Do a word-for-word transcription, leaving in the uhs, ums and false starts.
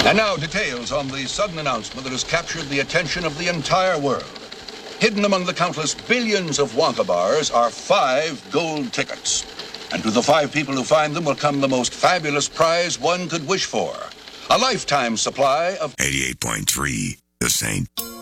And now details on the sudden announcement that has captured the attention of the entire world. Hidden among the countless billions of Wonka bars are five gold tickets. And to the five people who find them will come the most fabulous prize one could wish for. A lifetime supply of eighty-eight point three, The Saint.